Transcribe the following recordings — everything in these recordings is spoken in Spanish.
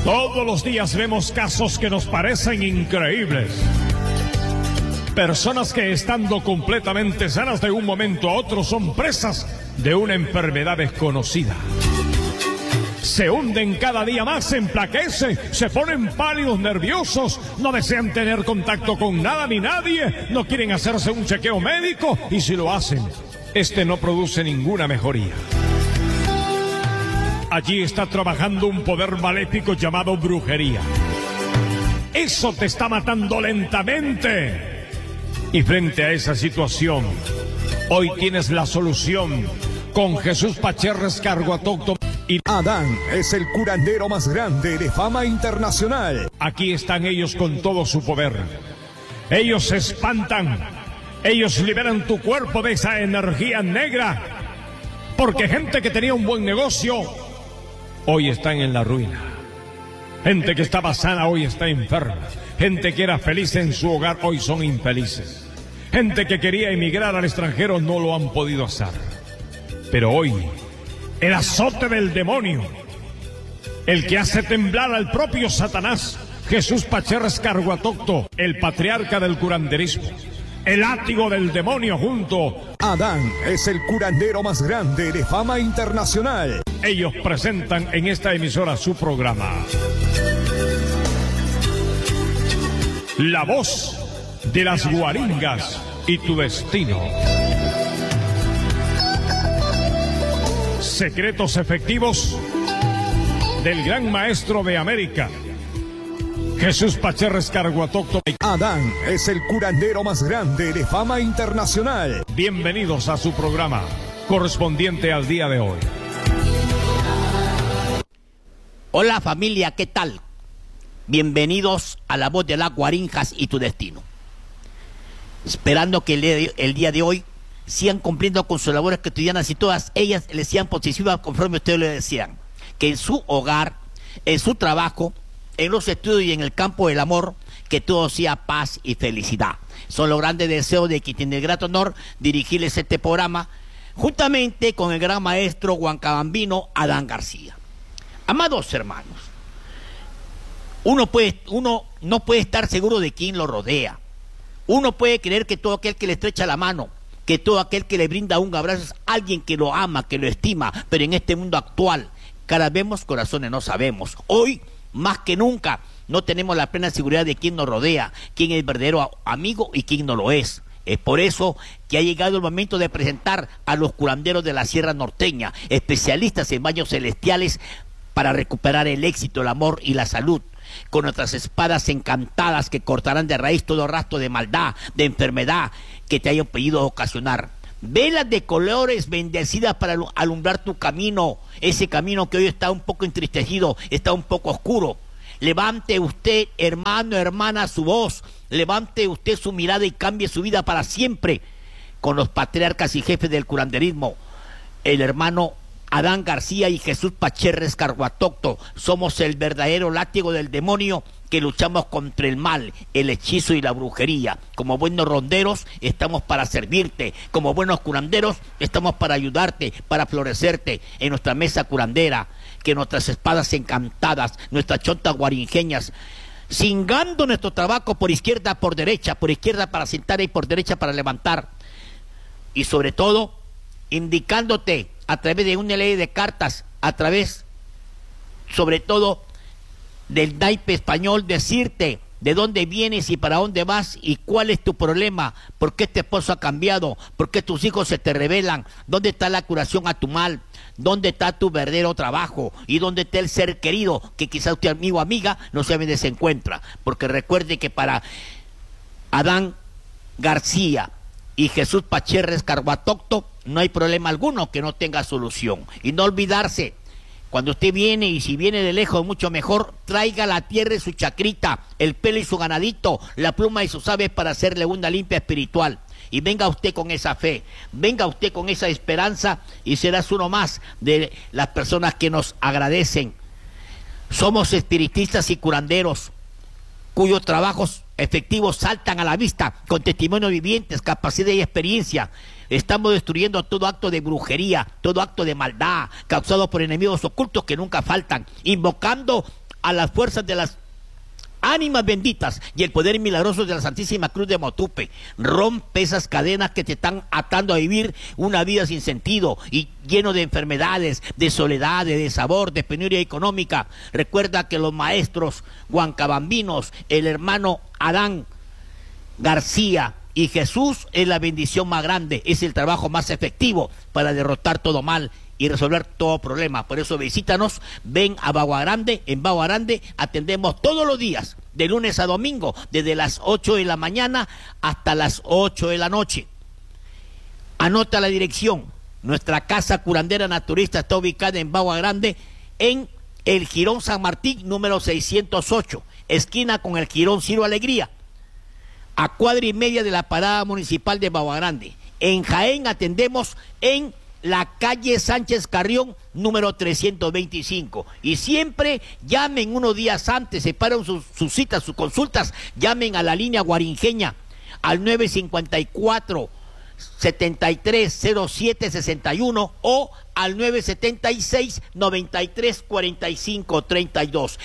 Todos los días vemos casos que nos parecen increíbles. Personas que estando completamente sanas de un momento a otro son presas de una enfermedad desconocida. Se hunden cada día más, se emplaquecen, se ponen pálidos, nerviosos, no desean tener contacto con nada ni nadie, no quieren hacerse un chequeo médico y si lo hacen, este no produce ninguna mejoría. Allí está trabajando un poder maléfico llamado brujería. Eso te está matando lentamente. Y frente a esa situación, hoy tienes la solución con Jesús Pacherres Carguatócto. Y Adán es el curandero más grande de fama internacional. Aquí están ellos con todo su poder. Ellos se espantan. Ellos liberan tu cuerpo de esa energía negra. Porque gente que tenía un buen negocio, hoy están en la ruina. Gente que estaba sana, hoy está enferma. Gente que era feliz en su hogar, hoy son infelices. Gente que quería emigrar al extranjero, no lo han podido hacer. Pero hoy, el azote del demonio, el que hace temblar al propio Satanás, Jesús Pacherres Carguatócto, el patriarca del curanderismo, el látigo del demonio junto. Adán es el curandero más grande de fama internacional. Ellos presentan en esta emisora su programa. La voz de las guaringas y tu destino. Secretos efectivos del gran maestro de América, Jesús Pacherres Carguatócto. Adán es el curandero más grande de fama internacional. Bienvenidos a su programa correspondiente al día de hoy. Hola familia, ¿qué tal? Bienvenidos a la voz de las guarinjas y tu destino. Esperando que el día de hoy sigan cumpliendo con sus labores cotidianas y todas ellas les sean positivas conforme ustedes le desean. Que en su hogar, en su trabajo, en los estudios y en el campo del amor, que todo sea paz y felicidad. Son los grandes deseos de quien tiene el grato honor dirigirles este programa, juntamente con el gran maestro huancabambino Adán García. Amados hermanos, uno no puede estar seguro de quién lo rodea. Uno puede creer que todo aquel que le estrecha la mano, que todo aquel que le brinda un abrazo es alguien que lo ama, que lo estima, pero en este mundo actual, caras vemos, corazones no sabemos. Hoy, más que nunca, no tenemos la plena seguridad de quién nos rodea, quién es verdadero amigo y quién no lo es. Es por eso que ha llegado el momento de presentar a los curanderos de la Sierra Norteña, especialistas en baños celestiales para recuperar el éxito, el amor y la salud, con nuestras espadas encantadas que cortarán de raíz todo rastro de maldad, de enfermedad que te hayan podido ocasionar. Velas de colores bendecidas para alumbrar tu camino, ese camino que hoy está un poco entristecido, está un poco oscuro. Levante usted, hermano, hermana, su voz, levante usted su mirada y cambie su vida para siempre con los patriarcas y jefes del curanderismo, el hermano Adán García y Jesús Pacherres Carguatócto. Somos el verdadero látigo del demonio que luchamos contra el mal, el hechizo y la brujería. Como buenos ronderos estamos para servirte, como buenos curanderos estamos para ayudarte, para florecerte en nuestra mesa curandera, que nuestras espadas encantadas, nuestras chontas guarinjeñas, cingando nuestro trabajo por izquierda, por izquierda para sentar y por derecha para levantar, y sobre todo indicándote a través de una ley de cartas, a través sobre todo del naipe español, decirte de dónde vienes y para dónde vas y cuál es tu problema, por qué tu esposo ha cambiado, por qué tus hijos se te rebelan, dónde está la curación a tu mal, dónde está tu verdadero trabajo y dónde está el ser querido que quizás usted, amigo o amiga, no sabe dónde se encuentra. Porque recuerde que para Adán García y Jesús Pacherres Carguatócto no hay problema alguno que no tenga solución. Y no olvidarse, cuando usted viene, y si viene de lejos mucho mejor, traiga la tierra y su chacrita, el pelo y su ganadito, la pluma y sus aves para hacerle una limpia espiritual. Y venga usted con esa fe, venga usted con esa esperanza y serás uno más de las personas que nos agradecen. Somos espiritistas y curanderos cuyos trabajos efectivos saltan a la vista con testimonios vivientes, capacidad y experiencia. Estamos destruyendo todo acto de brujería, todo acto de maldad causado por enemigos ocultos que nunca faltan, invocando a las fuerzas de las ánimas benditas y el poder milagroso de la Santísima Cruz de Motupe. Rompe esas cadenas que te están atando a vivir una vida sin sentido y lleno de enfermedades, de soledad, de desabor, de penuria económica. Recuerda que los maestros huancabambinos, el hermano Adán García y Jesús es la bendición más grande, es el trabajo más efectivo para derrotar todo mal y resolver todo problema. Por eso visítanos, ven a Bagua Grande. En Bagua Grande atendemos todos los días, de lunes a domingo, desde las 8 de la mañana hasta las 8 de la noche. Anota la dirección. Nuestra casa curandera naturista está ubicada en Bagua Grande, en el Jirón San Martín, número 608, esquina con el Jirón Ciro Alegría, a cuadra y media de la parada municipal de Bagua Grande. En Jaén atendemos en la calle Sánchez Carrión, número 325. Y siempre llamen unos días antes, separen sus citas, sus consultas, llamen a la línea guarinjeña al 954-730761 o al 976-934532.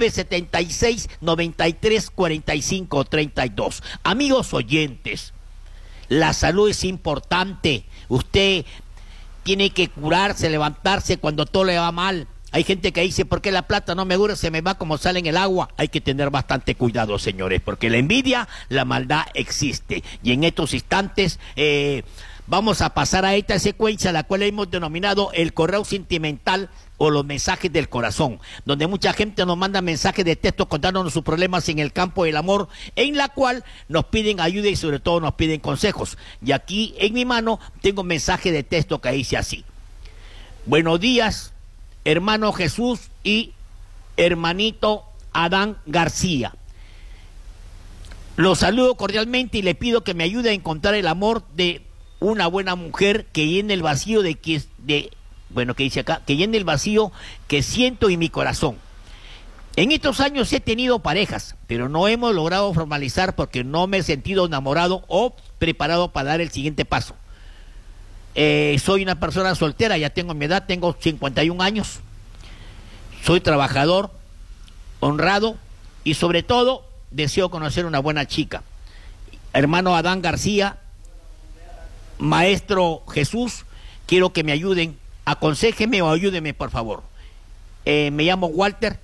976-934532. Amigos oyentes, la salud es importante. Usted tiene que curarse, levantarse cuando todo le va mal. Hay gente que dice, ¿por qué la plata no me dura? Se me va como sale en el agua. Hay que tener bastante cuidado, señores, porque la envidia, la maldad existe. Y en estos instantes vamos a pasar a esta secuencia, la cual hemos denominado el correo sentimental o los mensajes del corazón, donde mucha gente nos manda mensajes de texto contándonos sus problemas en el campo del amor, en la cual nos piden ayuda y sobre todo nos piden consejos. Y aquí en mi mano tengo un mensaje de texto que dice así: buenos días, hermano Jesús y hermanito Adán García. Los saludo cordialmente y le pido que me ayude a encontrar el amor de una buena mujer que llene el vacío que dice acá, que llene el vacío que siento en mi corazón. En estos años he tenido parejas, pero no hemos logrado formalizar porque no me he sentido enamorado o preparado para dar el siguiente paso. Soy una persona soltera, ya tengo mi edad, tengo 51 años. Soy trabajador, honrado y sobre todo deseo conocer una buena chica. Hermano Adán García, maestro Jesús, quiero que me ayuden. Aconséjeme o ayúdeme, por favor. Me llamo Walter,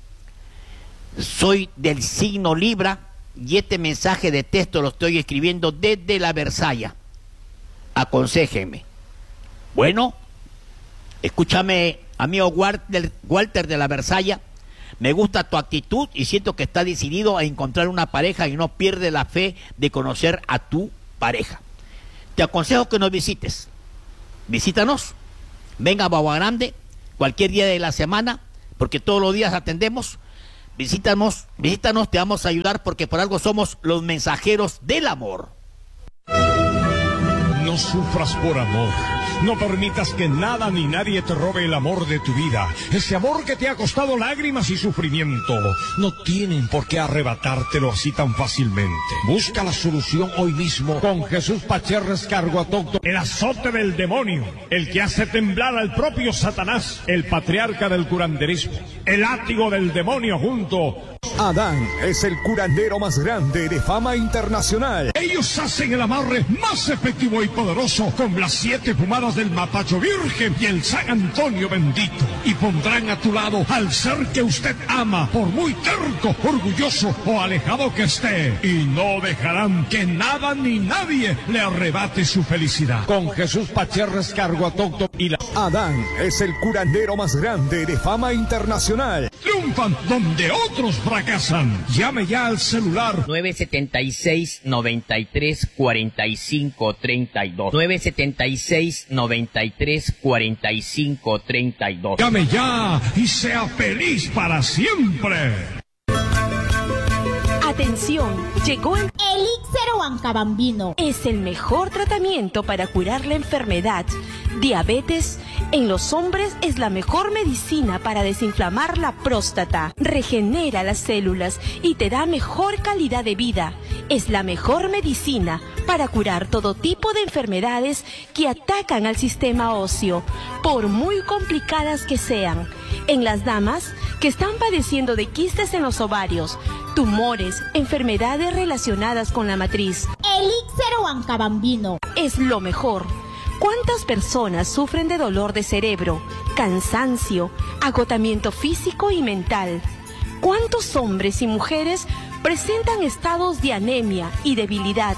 soy del signo Libra y este mensaje de texto lo estoy escribiendo desde la Versalles. Aconséjeme. Bueno, escúchame, amigo Walter de la Versalles. Me gusta tu actitud y siento que estás decidido a encontrar una pareja y no pierdes la fe de conocer a tu pareja. Te aconsejo que nos visites. Visítanos. Venga a Bagua Grande cualquier día de la semana, porque todos los días atendemos. Visítanos, te vamos a ayudar porque por algo somos los mensajeros del amor. No sufras por amor. No permitas que nada ni nadie te robe el amor de tu vida. Ese amor que te ha costado lágrimas y sufrimiento. No tienen por qué arrebatártelo así tan fácilmente. Busca la solución hoy mismo con Jesús Pacherres Carguatócto, el azote del demonio, el que hace temblar al propio Satanás, el patriarca del curanderismo, el látigo del demonio junto. Adán es el curandero más grande de fama internacional. Ellos hacen el amarre más efectivo y poderoso con las 7 fumadas del Mapacho Virgen y el San Antonio bendito. Y pondrán a tu lado al ser que usted ama, por muy terco, orgulloso o alejado que esté. Y no dejarán que nada ni nadie le arrebate su felicidad. Con Jesús Pacherres Carguatócto y la... Adán es el curandero más grande de fama internacional. Triunfan donde otros fracasan. Llame ya al celular 976-93-45-32. 976-93-45-32. Llame ya y sea feliz para siempre. Atención, llegó el Elixir Huancabambino. Es el mejor tratamiento para curar la enfermedad. Diabetes en los hombres es la mejor medicina para desinflamar la próstata. Regenera las células y te da mejor calidad de vida. Es la mejor medicina para curar todo tipo de enfermedades que atacan al sistema óseo, por muy complicadas que sean. En las damas que están padeciendo de quistes en los ovarios, tumores, enfermedades relacionadas con la matriz. Elixir Huancabambino. Es lo mejor. ¿Cuántas personas sufren de dolor de cerebro, cansancio, agotamiento físico y mental? ¿Cuántos hombres y mujeres presentan estados de anemia y debilidad?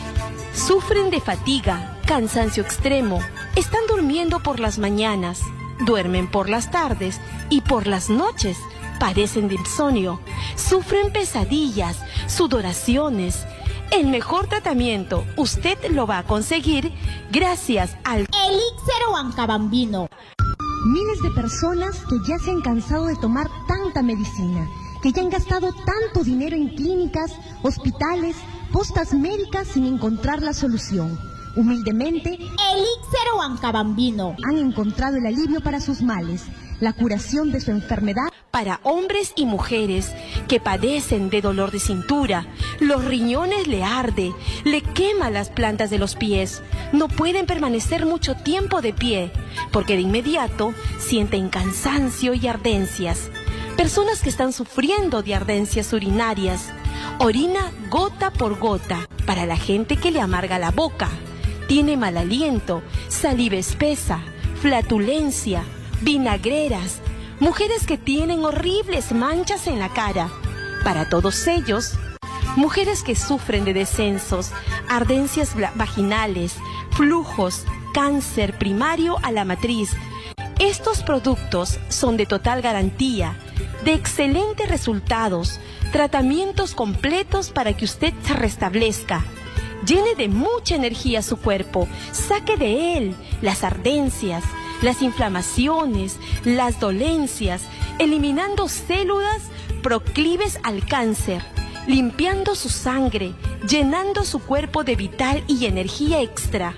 Sufren de fatiga, cansancio extremo, están durmiendo por las mañanas, duermen por las tardes y por las noches padecen de insomnio, sufren pesadillas, sudoraciones. El mejor tratamiento usted lo va a conseguir gracias al Elixir Huancabambino. Miles de personas que ya se han cansado de tomar tanta medicina, que ya han gastado tanto dinero en clínicas, hospitales, postas médicas sin encontrar la solución. Humildemente, Elixir Huancabambino. Han encontrado el alivio para sus males, la curación de su enfermedad. Para hombres y mujeres que padecen de dolor de cintura, los riñones le arde, le quema las plantas de los pies, no pueden permanecer mucho tiempo de pie, porque de inmediato sienten cansancio y ardencias. Personas que están sufriendo de ardencias urinarias, orina gota por gota. Para la gente que le amarga la boca, tiene mal aliento, saliva espesa, flatulencia, vinagreras, mujeres que tienen horribles manchas en la cara. Para todos ellos, mujeres que sufren de descensos, ardencias vaginales, flujos, cáncer primario a la matriz. Estos productos son de total garantía, de excelentes resultados, tratamientos completos para que usted se restablezca. Llene de mucha energía su cuerpo, saque de él las ardencias, las inflamaciones, las dolencias, eliminando células proclives al cáncer, limpiando su sangre, llenando su cuerpo de vital y energía extra.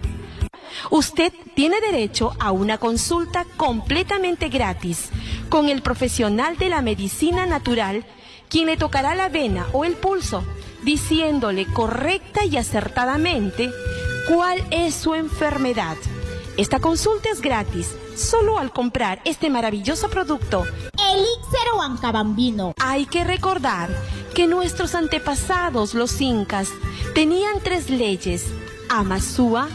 Usted tiene derecho a una consulta completamente gratis con el profesional de la medicina natural, quien le tocará la vena o el pulso, diciéndole correcta y acertadamente cuál es su enfermedad. Esta consulta es gratis, solo al comprar este maravilloso producto. Elixir Huancabambino. Hay que recordar que nuestros antepasados, los incas, tenían 3 leyes: Amasúa,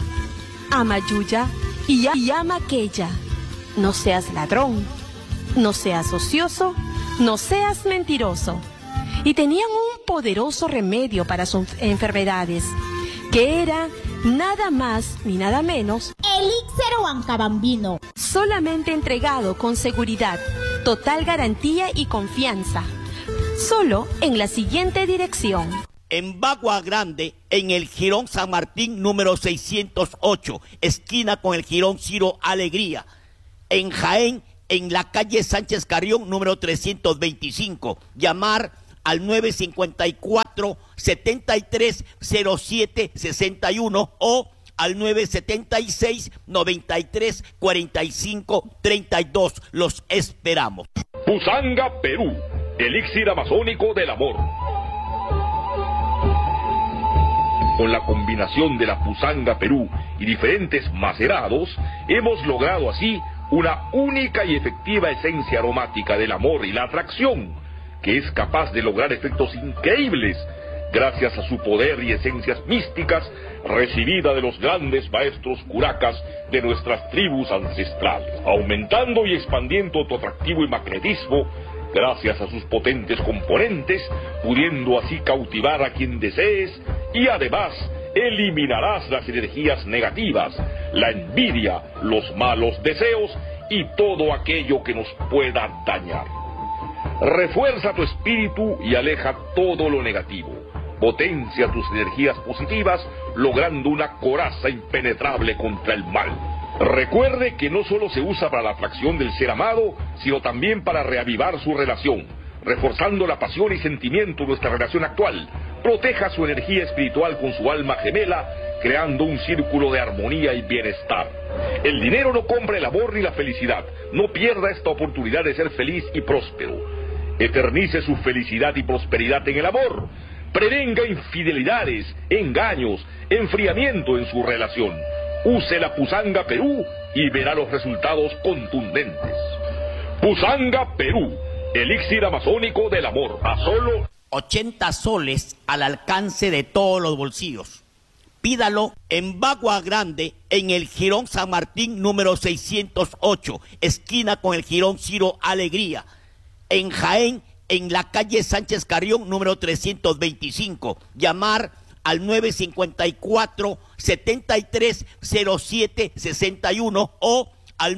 Amayuya y Amaqueya. No seas ladrón, no seas ocioso, no seas mentiroso. Y tenían un poderoso remedio para sus enfermedades, que era nada más ni nada menos Elixir Huancabambino. Solamente entregado con seguridad, total garantía y confianza. Solo en la siguiente dirección. En Bagua Grande, en el Jirón San Martín número 608, esquina con el Jirón Ciro Alegría. En Jaén, en la calle Sánchez Carrión número 325. Llamar al 954-730761 o al 976-9345-32. Los esperamos. Pusanga, Perú, elixir amazónico del amor. Con la combinación de la Pusanga Perú y diferentes macerados, hemos logrado así una única y efectiva esencia aromática del amor y la atracción, que es capaz de lograr efectos increíbles gracias a su poder y esencias místicas recibida de los grandes maestros curacas de nuestras tribus ancestrales, aumentando y expandiendo tu atractivo y magnetismo gracias a sus potentes componentes, pudiendo así cautivar a quien desees y además eliminarás las energías negativas, la envidia, los malos deseos y todo aquello que nos pueda dañar. Refuerza tu espíritu y aleja todo lo negativo. Potencia tus energías positivas, logrando una coraza impenetrable contra el mal. Recuerde que no solo se usa para la atracción del ser amado, sino también para reavivar su relación, reforzando la pasión y sentimiento de nuestra relación actual. Proteja su energía espiritual con su alma gemela, creando un círculo de armonía y bienestar. El dinero no compra el amor ni la felicidad. No pierda esta oportunidad de ser feliz y próspero. Eternice su felicidad y prosperidad en el amor. Prevenga infidelidades, engaños, enfriamiento en su relación. Use la Pusanga Perú y verá los resultados contundentes. Pusanga Perú, elixir amazónico del amor, a solo 80 soles al alcance de todos los bolsillos. Pídalo en Bagua Grande, en el Jirón San Martín número 608, esquina con el Jirón Ciro Alegría. En Jaén, en la calle Sánchez Carrión número 325. Llamar al 954-730761 o al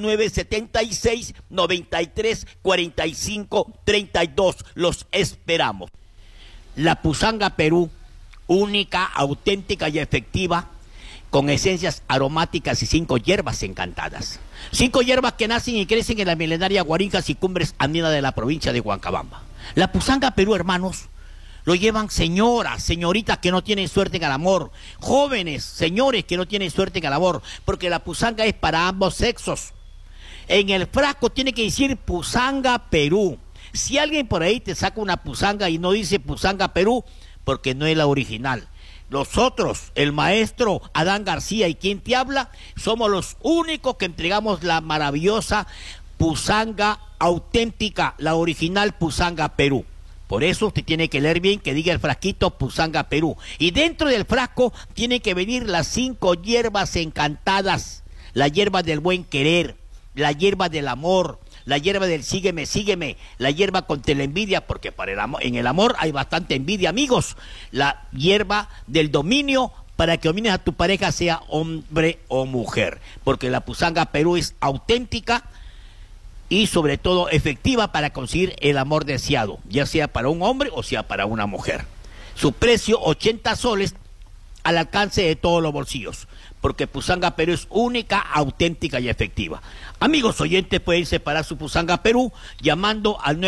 976-9345-32. Los esperamos. La Pusanga Perú, única, auténtica y efectiva, con esencias aromáticas y 5 hierbas encantadas. 5 hierbas que nacen y crecen en la milenaria Guarinjas y Cumbres Andinas de la provincia de Huancabamba. La Pusanga Perú, hermanos, lo llevan señoras, señoritas que no tienen suerte en el amor, jóvenes, señores que no tienen suerte en el amor, porque la Pusanga es para ambos sexos. En el frasco tiene que decir Pusanga Perú. Si alguien por ahí te saca una Pusanga y no dice Pusanga Perú, porque no es la original. Nosotros, el maestro Adán García y quien te habla, somos los únicos que entregamos la maravillosa Pusanga auténtica, la original Pusanga Perú. Por eso usted tiene que leer bien que diga el frasquito Pusanga Perú. Y dentro del frasco tienen que venir las 5 hierbas encantadas. La hierba del buen querer, la hierba del amor, la hierba del sígueme, sígueme, la hierba contra la envidia, porque para en el amor hay bastante envidia, amigos. La hierba del dominio, para que domines a tu pareja, sea hombre o mujer. Porque la Pusanga Perú es auténtica y sobre todo efectiva para conseguir el amor deseado, ya sea para un hombre o sea para una mujer. Su precio 80 soles al alcance de todos los bolsillos, porque Pusanga Perú es única, auténtica y efectiva. Amigos oyentes, pueden separar su Pusanga Perú llamando al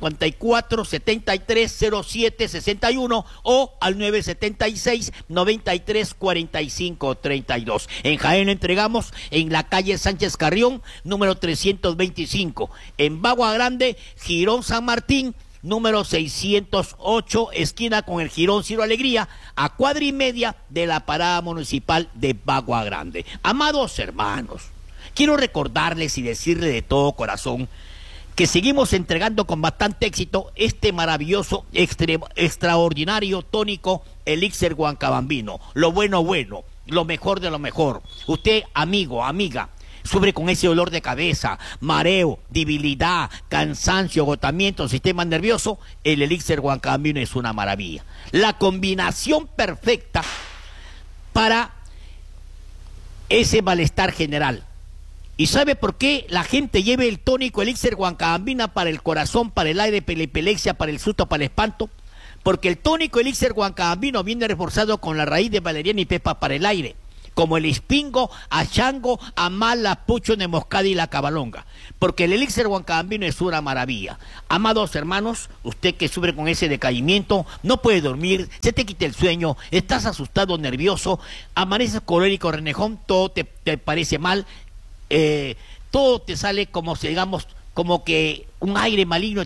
954-730761 o al 976-9345-32. En Jaén entregamos en la calle Sánchez Carrión, número 325. En Bagua Grande, Jirón San Martín, número 608, esquina con el Jirón Ciro Alegría, a cuadra y media de la parada municipal de Bagua Grande. Amados hermanos, quiero recordarles y decirles de todo corazón que seguimos entregando con bastante éxito este maravilloso, extraordinario tónico elixir huancabambino. Lo bueno, lo mejor de lo mejor. Usted, amigo, amiga, sufre con ese dolor de cabeza, mareo, debilidad, cansancio, agotamiento, sistema nervioso, el elixir huancabambino es una maravilla. La combinación perfecta para ese malestar general. ¿Y sabe por qué la gente lleva el tónico elixir huancabambina para el corazón, para el aire, para la epilepsia, para el susto, para el espanto? Porque el tónico elixir huancabambino viene reforzado con la raíz de valeriana y pepa para el aire, como el espingo, achango, amala, pucho, nemoscada y la cabalonga. Porque el elixir huancabambino es una maravilla. Amados hermanos, usted que sufre con ese decaimiento, no puede dormir, se te quita el sueño, estás asustado, nervioso, amaneces colérico, renejón, todo te parece mal, todo te sale como si, digamos, como que un aire maligno